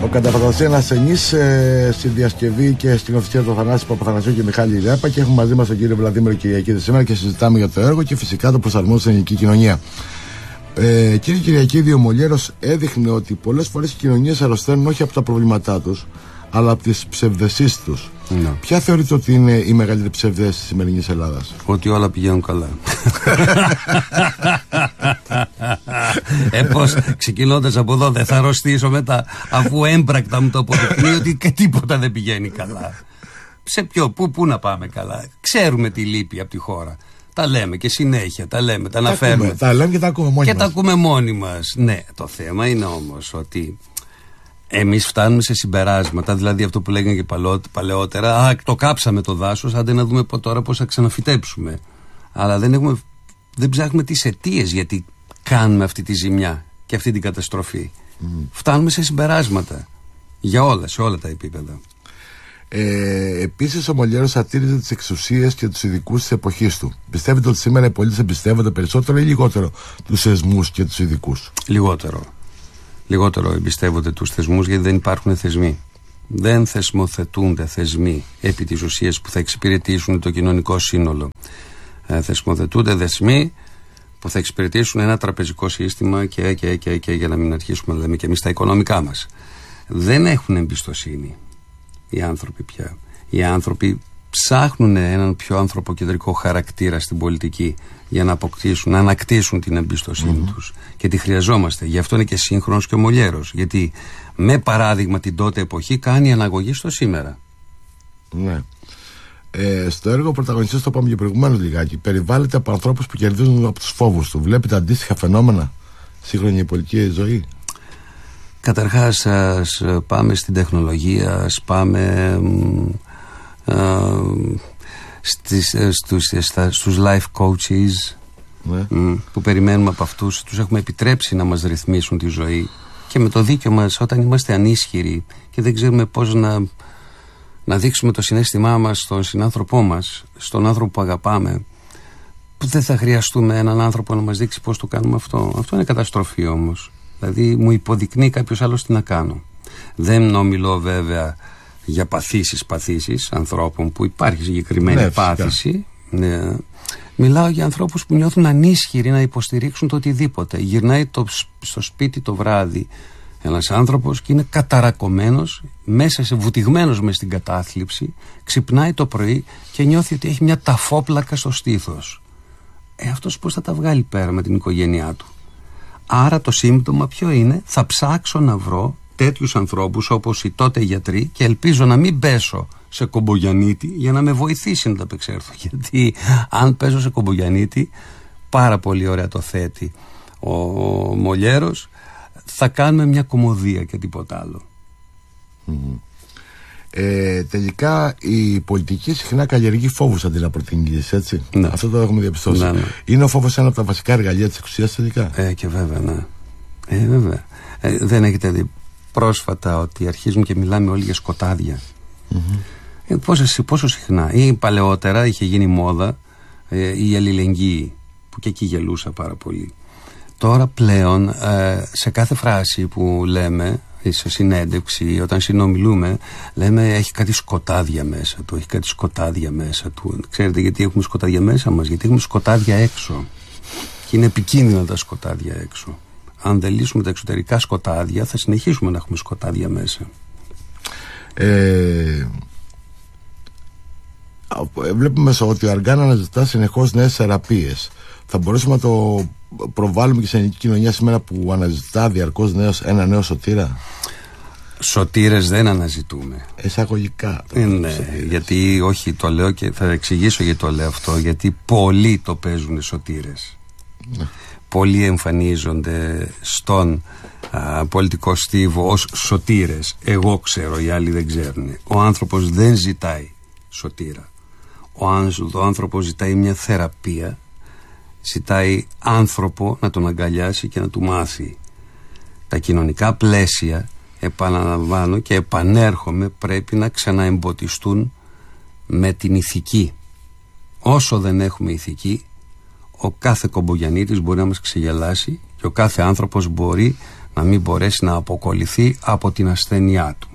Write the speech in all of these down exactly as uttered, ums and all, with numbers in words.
Κατά φαντασία ένα ασθενής ε, στη διασκευή και στην οθησία του Θανάση Παπαθανασίου και Μιχάλη Ρέπα, και έχουμε μαζί μας τον κύριο Βλαδίμηρο Κυριακίδη σήμερα και συζητάμε για το έργο και φυσικά το προσαρμόζουμε στην ελληνική κοινωνία. Ε, κύριε Κυριακίδη, ο Μολιέρος έδειχνε ότι πολλές φορές οι κοινωνίες αρρωσταίνουν όχι από τα προβλήματά τους, αλλά από τις ψευδεσίες τους. Ναι. Ποια θεωρείτε ότι είναι η μεγαλύτερη ψευδέστηση της σημερινής Ελλάδας? Ότι όλα πηγαίνουν καλά. Ε, πώς, ξεκινώντας από εδώ, δεν θα αρρωστήσω μετά, αφού έμπρακτα μου το αποδεικνύει ότι και τίποτα δεν πηγαίνει καλά. Σε ποιο, πού, πού να πάμε καλά? Ξέρουμε τι λείπει από τη χώρα. Τα λέμε και συνέχεια, τα λέμε, τα αναφέρουμε. Τα, τα λέμε και τα ακούμε μόνοι και μας. τα ακούμε μόνοι μας. Ναι, το θέμα είναι όμως ότι εμείς φτάνουμε σε συμπεράσματα, δηλαδή αυτό που λέγανε και παλαιότερα, α, το κάψαμε το δάσος, άντε να δούμε τώρα πώς θα ξαναφυτέψουμε. Αλλά δεν, έχουμε, δεν ψάχνουμε τις αιτίες γιατί κάνουμε αυτή τη ζημιά και αυτή την καταστροφή. Mm. Φτάνουμε σε συμπεράσματα για όλα, σε όλα τα επίπεδα. Ε, επίσης ο Μολιέρος σατήριζε τις εξουσίες και τους ειδικούς της εποχής του. Πιστεύετε ότι σήμερα οι πολίτες εμπιστεύονται περισσότερο ή λιγότερο τους θεσμούς και τους ειδικούς? Λιγότερο. Λιγότερο εμπιστεύονται τους θεσμούς, γιατί δεν υπάρχουν θεσμοί. Δεν θεσμοθετούνται θεσμοί επί της ουσίας που θα εξυπηρετήσουν το κοινωνικό σύνολο. Ε, θεσμοθετούνται θεσμοί που θα εξυπηρετήσουν ένα τραπεζικό σύστημα και, και, και, και για να μην αρχίσουμε να λέμε και εμείς τα οικονομικά μας. Δεν έχουν εμπιστοσύνη οι άνθρωποι πια. Οι άνθρωποι ψάχνουν έναν πιο ανθρωποκεντρικό χαρακτήρα στην πολιτική για να αποκτήσουν, να ανακτήσουν την εμπιστοσύνη mm-hmm. τους. Και τη χρειαζόμαστε. Γι' αυτό είναι και σύγχρονος και ο Μολιέρος. Γιατί με παράδειγμα την τότε εποχή κάνει αναγωγή στο σήμερα. Ναι. Ε, στο έργο ο πρωταγωνιστής, το είπαμε και προηγουμένως λιγάκι, περιβάλλεται από ανθρώπους που κερδίζουν από τους φόβους του. Βλέπετε αντίστοιχα φαινόμενα σύγχρονη πολιτική ζωή? Καταρχάς, ας πάμε στην τεχνολογία, ας πάμε α, στις, στους, στα, στους life coaches, ναι. μ, που περιμένουμε από αυτούς. Τους έχουμε επιτρέψει να μας ρυθμίσουν τη ζωή και με το δίκιο μας, όταν είμαστε ανίσχυροι και δεν ξέρουμε πώς να, να δείξουμε το συναίσθημά μας στον συνάνθρωπό μας, στον άνθρωπο που αγαπάμε, που δεν θα χρειαστούμε έναν άνθρωπο να μας δείξει πώς το κάνουμε αυτό. Αυτό είναι καταστροφή όμως. Δηλαδή μου υποδεικνύει κάποιος άλλος τι να κάνω. Δεν ομιλώ βέβαια για παθήσεις παθήσεις ανθρώπων που υπάρχει συγκεκριμένη ναι, πάθηση. Ναι. Μιλάω για ανθρώπους που νιώθουν ανίσχυροι να υποστηρίξουν το οτιδήποτε. Γυρνάει το, στο σπίτι το βράδυ ένας άνθρωπος και είναι καταρακωμένος, μέσα σε βουτυγμένος μες στην κατάθλιψη, ξυπνάει το πρωί και νιώθει ότι έχει μια ταφόπλακα στο στήθος. Ε, αυτός πώς θα τα βγάλει πέρα με την οικογένειά του? Άρα το σύμπτωμα ποιο είναι? Θα ψάξω να βρω τέτοιους ανθρώπους όπως οι τότε γιατροί και ελπίζω να μην πέσω σε κομπογιανίτη για να με βοηθήσει να τα απεξέλθω. Γιατί αν πέσω σε κομπογιανίτη, πάρα πολύ ωραία το θέτει ο Μολιέρος, θα κάνουμε μια κωμωδία και τίποτα άλλο. Mm-hmm. Ε, τελικά η πολιτική συχνά καλλιεργεί φόβους αντί να προτείνεις, έτσι. Ναι. Αυτό το έχουμε διαπιστώσει. Ναι, ναι. Είναι ο φόβος ένα από τα βασικά εργαλεία της εξουσίας τελικά? Ε, και βέβαια, ναι. Ε, βέβαια. Ε, δεν έχετε δει πρόσφατα ότι αρχίζουν και μιλάμε όλοι για σκοτάδια? Mm-hmm. Ε, πόσο, πόσο συχνά? Ή παλαιότερα είχε γίνει μόδα ε, η αλληλεγγύη, που και εκεί γελούσα πάρα πολύ. Τώρα πλέον ε, σε κάθε φράση που λέμε, σε συνέντευξη, όταν συνομιλούμε, λέμε έχει κάτι σκοτάδια μέσα του, έχει κάτι σκοτάδια μέσα του. Ξέρετε γιατί έχουμε σκοτάδια μέσα μας? Γιατί έχουμε σκοτάδια έξω. Και είναι επικίνδυνα τα σκοτάδια έξω. Αν δεν λύσουμε τα εξωτερικά σκοτάδια, θα συνεχίσουμε να έχουμε σκοτάδια μέσα. Ε, βλέπουμε ότι ο Αργάν αναζητά συνεχώς νέες θεραπείες. Θα μπορούσαμε να το προβάλλουμε και στην ελληνική κοινωνία σήμερα που αναζητά διαρκώς νέος, ένα νέο σωτήρα? Σωτήρες δεν αναζητούμε. Εισαγωγικά. Ε, ναι, γιατί όχι, το λέω και θα εξηγήσω γιατί το λέω αυτό. Γιατί πολλοί το παίζουν σωτήρες. Ναι. Πολλοί εμφανίζονται στον α, πολιτικό στίβο ως σωτήρες. Εγώ ξέρω, οι άλλοι δεν ξέρουν. Ο άνθρωπος δεν ζητάει σωτήρα. Ο, ο άνθρωπος ζητάει μια θεραπεία. Ζητάει άνθρωπο να τον αγκαλιάσει και να του μάθει. Τα κοινωνικά πλαίσια, επαναλαμβάνω και επανέρχομαι, πρέπει να ξαναεμποτιστούν με την ηθική. Όσο δεν έχουμε ηθική, ο κάθε κομπογιανίτης μπορεί να μας ξεγελάσει και ο κάθε άνθρωπος μπορεί να μην μπορέσει να αποκολληθεί από την ασθένειά του.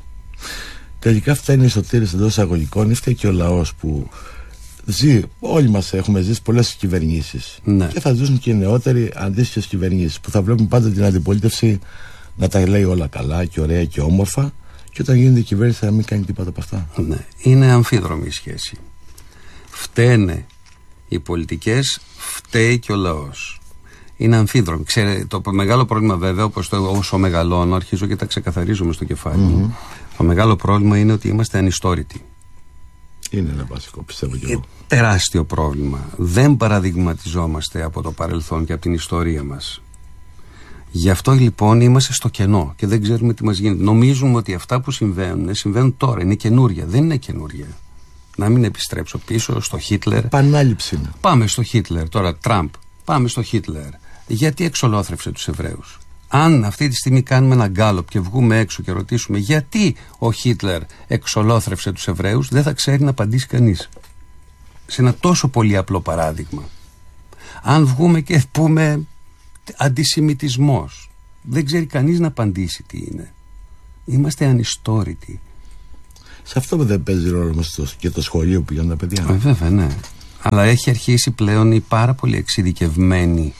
Τελικά φταίνει η σωτήρηση εντός εισαγωγικών, ή φταίει και ο λαός που ζει, όλοι μας έχουμε ζήσει πολλές κυβερνήσεις, ναι. Και θα ζήσουν και οι νεότεροι αντίστοιχες κυβερνήσεις που θα βλέπουν πάντα την αντιπολίτευση να τα λέει όλα καλά και ωραία και όμορφα, και όταν γίνεται η κυβέρνηση να μην κάνει τίποτα από αυτά. Ναι. Είναι αμφίδρομη η σχέση. Φταίνε οι πολιτικές, φταίει και ο λαός. Είναι αμφίδρομη. Ξέρετε, το μεγάλο πρόβλημα βέβαια, όπως το, όσο μεγαλώνω, αρχίζω και τα ξεκαθαρίζουμε στο κεφάλι μου. Mm-hmm. Το μεγάλο πρόβλημα είναι ότι είμαστε ανιστόρητοι. Είναι ένα βασικό, πιστεύω και εγώ. Τεράστιο πρόβλημα. Δεν παραδειγματιζόμαστε από το παρελθόν και από την ιστορία μας. Γι' αυτό λοιπόν είμαστε στο κενό και δεν ξέρουμε τι μας γίνεται. Νομίζουμε ότι αυτά που συμβαίνουν συμβαίνουν τώρα, είναι καινούρια. Δεν είναι καινούρια. Να μην επιστρέψω πίσω στο Χίτλερ. Επανάληψη είναι. Πάμε στο Χίτλερ, τώρα Τραμπ. Πάμε στο Χίτλερ. Γιατί εξολόθρευσε τους Εβραίους? Αν αυτή τη στιγμή κάνουμε ένα γκάλοπ και βγούμε έξω και ρωτήσουμε γιατί ο Χίτλερ εξολόθρευσε τους Εβραίους, δεν θα ξέρει να απαντήσει κανείς. Σε ένα τόσο πολύ απλό παράδειγμα. Αν βγούμε και πούμε αντισημιτισμός, δεν ξέρει κανείς να απαντήσει τι είναι. Είμαστε ανιστόρητοι. Σε αυτό δεν παίζει ρόλο μας και το σχολείο που πηγαίνουν τα παιδιά. Ε, βέβαια, ναι. Αλλά έχει αρχίσει πλέον η πάρα πολύ εξειδικευμένη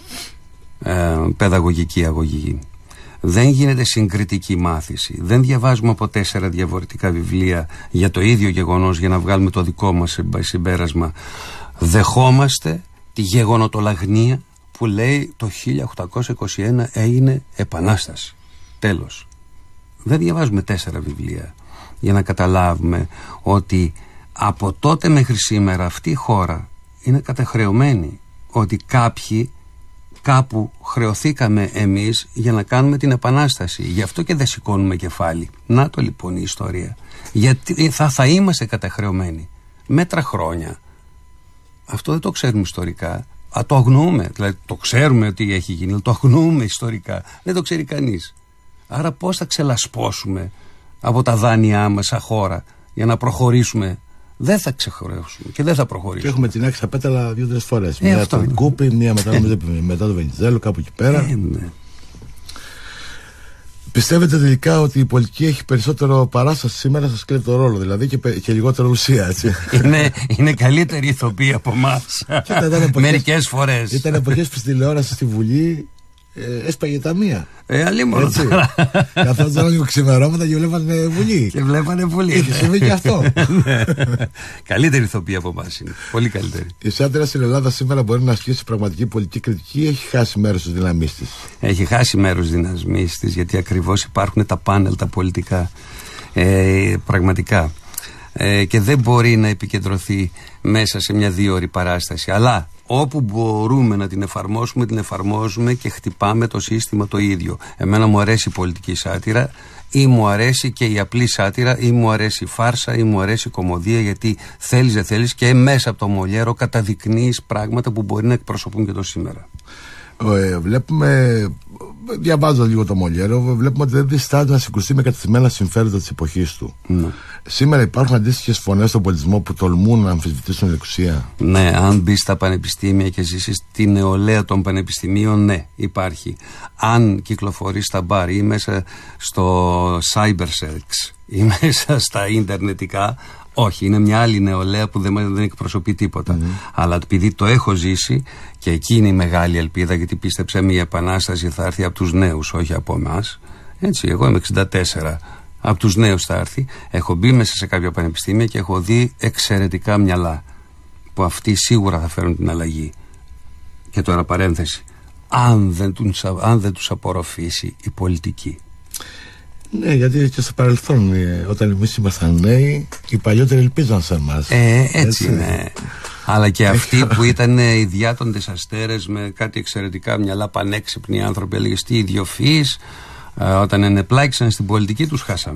ε, παιδαγωγική αγωγή. Δεν γίνεται συγκριτική μάθηση. Δεν διαβάζουμε από τέσσερα διαφορετικά βιβλία για το ίδιο γεγονός για να βγάλουμε το δικό μας συμπέρασμα. Δεχόμαστε τη γεγονοτολαγνία που λέει το χίλια οκτακόσια είκοσι ένα έγινε επανάσταση. Τέλος. Δεν διαβάζουμε τέσσερα βιβλία για να καταλάβουμε ότι από τότε μέχρι σήμερα αυτή η χώρα είναι καταχρεωμένη, ότι κάποιοι κάπου χρεωθήκαμε εμείς για να κάνουμε την επανάσταση. Γι' αυτό και δεν σηκώνουμε κεφάλι. Να το λοιπόν η ιστορία. Γιατί θα, θα είμαστε καταχρεωμένοι μέτρα χρόνια. Αυτό δεν το ξέρουμε ιστορικά. Α, το αγνοούμε. Δηλαδή το ξέρουμε ότι έχει γίνει, αλλά το αγνοούμε ιστορικά. Δεν το ξέρει κανείς. Άρα πώς θα ξελασπώσουμε από τα δάνειά μας σαν χώρα για να προχωρήσουμε? Δεν θα ξεχωρέσουμε και δεν θα προχωρήσουμε. Και έχουμε την άκρη στα πέταλα δύο-τρεις φορές. Ε, μία από την Κούπη, μία μετά, ε, μετά το Βενιζέλο, κάπου εκεί πέρα. Ε, ναι. Πιστεύετε τελικά ότι η πολιτική έχει περισσότερο παράσταση σήμερα στο σκληρό ρόλο, δηλαδή και, και λιγότερο ουσία, έτσι? Είναι, είναι καλύτερη ηθοποιή από εμάς. Μερικές φορές. Ήταν εποχές που στη τηλεόραση στη Βουλή ε, έσπαγε τα μία. Ε, αλλήμον. Καθόταν λίγο ξημερώματα και βλέπανε Βουλή. Και βλέπανε Βουλή. Είχε συμβεί και αυτό. Καλύτερη ηθοποιή από εμάς είναι. Πολύ καλύτερη. Η Σάντερα στην Ελλάδα σήμερα μπορεί να ασκήσει πραγματική πολιτική κριτική ή έχει χάσει μέρος της δύναμής της? Έχει χάσει μέρος της δύναμής της, γιατί ακριβώς υπάρχουν τα πάνελ τα πολιτικά. Ε, πραγματικά. Ε, και δεν μπορεί να επικεντρωθεί μέσα σε μια δύο ώρη παράσταση. Αλλά όπου μπορούμε να την εφαρμόσουμε, την εφαρμόζουμε και χτυπάμε το σύστημα το ίδιο. Εμένα μου αρέσει η πολιτική σάτυρα, ή μου αρέσει και η απλή σάτυρα, ή μου αρέσει η φάρσα, ή μου αρέσει η κωμωδία, γιατί θέλεις δεν θέλεις και μέσα από το Μολιέρο καταδεικνύεις πράγματα που μπορεί να εκπροσωπούν και το σήμερα. Ε, βλέπουμε, διαβάζω λίγο το Μολιέρο, βλέπουμε ότι δεν διστάζει να συγκρουστεί με κατευθυμένα συμφέροντα της εποχής του. Ναι. Σήμερα υπάρχουν αντίστοιχες φωνές στον πολιτισμό που τολμούν να αμφισβητήσουν την εξουσία. Ναι, αν μπει στα πανεπιστήμια και ζήσεις τη νεολαία των πανεπιστημίων, ναι, υπάρχει. Αν κυκλοφορείς στα μπαρ ή μέσα στο cybersex ή μέσα στα ιντερνετικά, όχι, είναι μια άλλη νεολαία που δεν, δεν εκπροσωπεί τίποτα. Mm-hmm. Αλλά επειδή το έχω ζήσει, και εκεί είναι η μεγάλη ελπίδα, γιατί πίστεψε μια επανάσταση θα έρθει από τους νέους, όχι από εμάς. Έτσι, εγώ είμαι εξήντα τέσσερα. Από τους νέους θα έρθει. Έχω μπει μέσα σε κάποια πανεπιστήμια και έχω δει εξαιρετικά μυαλά που αυτοί σίγουρα θα φέρουν την αλλαγή. Και τώρα παρένθεση, αν δεν τους, αν δεν τους απορροφήσει η πολιτική. Ναι, γιατί και στο παρελθόν, όταν εμείς ήμασταν νέοι, οι παλιότεροι ελπίζαν σε εμάς. Ε, έτσι, έτσι είναι. Αλλά και αυτοί που ήταν οι διάτοντες αστέρες με κάτι εξαιρετικά μυαλά, πανέξυπνοι άνθρωποι, έλεγες τι ιδιοφυείς, όταν ενεπλάκησαν στην πολιτική τους χάσαμε.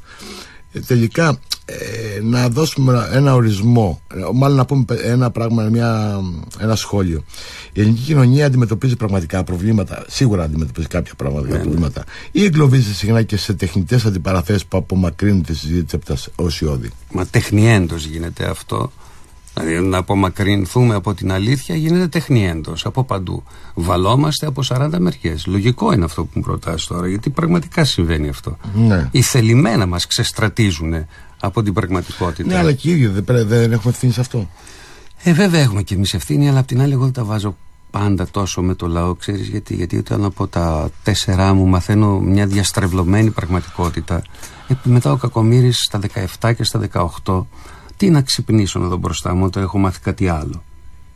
Ε, τελικά ε, να δώσουμε ένα ορισμό, μάλλον να πούμε ένα πράγμα, μια, ένα σχόλιο. Η ελληνική κοινωνία αντιμετωπίζει πραγματικά προβλήματα, σίγουρα αντιμετωπίζει κάποια πραγματικά yeah. προβλήματα, ή εγκλωβίζεται συχνά και σε τεχνητές αντιπαραθέσεις που απομακρύνουν τη συζήτηση από τα οσιώδη? Μα τεχνιέντος γίνεται αυτό. Δηλαδή να απομακρυνθούμε από την αλήθεια γίνεται τεχνή έντος από παντού. Βαλόμαστε από σαράντα μεριές. Λογικό είναι αυτό που μου προτάσεις τώρα, γιατί πραγματικά συμβαίνει αυτό. Ναι. Οι θελημένα μας ξεστρατίζουν από την πραγματικότητα. Ναι, αλλά και οι ίδιοι δεν, δεν έχουμε ευθύνη σε αυτό. Ε, βέβαια έχουμε και εμείς ευθύνη, αλλά απ' την άλλη εγώ δεν τα βάζω πάντα τόσο με το λαό, ξέρεις γιατί. Γιατί όταν από τα τέσσερά μου μαθαίνω μια διαστρεβλωμένη πραγματικότητα, ε, μετά ο Κακομοίρης στα δεκαεπτά και στα δεκαοκτώ, τι να ξυπνήσω εδώ μπροστά μου όταν έχω μάθει κάτι άλλο.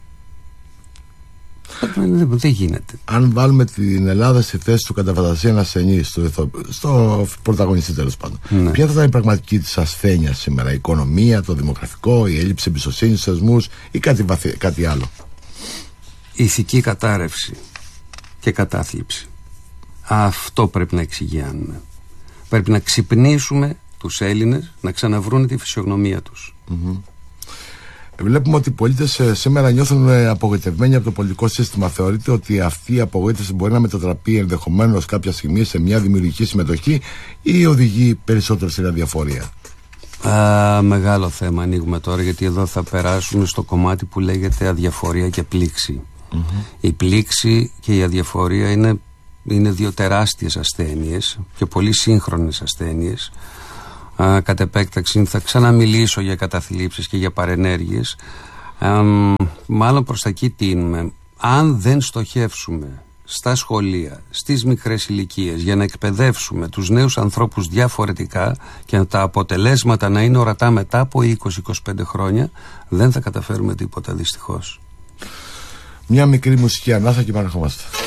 Δεν, δεν γίνεται. Αν βάλουμε την Ελλάδα στη θέση του κατά φαντασία ένα ασθενή, στο, στο πρωταγωνιστή τέλος πάντων, ναι. Ποια θα ήταν η πραγματική της ασθένεια σήμερα, η οικονομία, το δημογραφικό, η έλλειψη εμπιστοσύνης στους θεσμούς ή κάτι, βαθύ, κάτι άλλο? Ηθική κατάρρευση και κατάθλιψη. Αυτό πρέπει να εξηγιάνουμε. Πρέπει να ξυπνήσουμε τους Έλληνες να ξαναβρούν τη φυσιογνωμία τους. Mm-hmm. Βλέπουμε ότι οι πολίτες σήμερα νιώθουν απογοητευμένοι από το πολιτικό σύστημα. Θεωρείτε ότι αυτή η απογοήτευση μπορεί να μετατραπεί ενδεχομένως κάποια στιγμή σε μια δημιουργική συμμετοχή ή οδηγεί περισσότερο σε αδιαφορία? Α, μεγάλο θέμα ανοίγουμε τώρα, γιατί εδώ θα περάσουμε στο κομμάτι που λέγεται αδιαφορία και πλήξη. Mm-hmm. Η πλήξη και η αδιαφορία είναι, είναι δύο τεράστιες ασθένειες και πολύ σύγχρονες ασθένειες. Α, κατ' επέκταξη θα ξαναμιλήσω για καταθλίψεις και για παρενέργειες. Α, μάλλον προς τα εκεί τίνουμε. Αν δεν στοχεύσουμε στα σχολεία, στις μικρές ηλικίες, για να εκπαιδεύσουμε τους νέους ανθρώπους διαφορετικά και τα αποτελέσματα να είναι ορατά μετά από είκοσι με είκοσι πέντε χρόνια, δεν θα καταφέρουμε τίποτα, δυστυχώς. Μια μικρή μουσική ανάσα και επανερχόμαστε.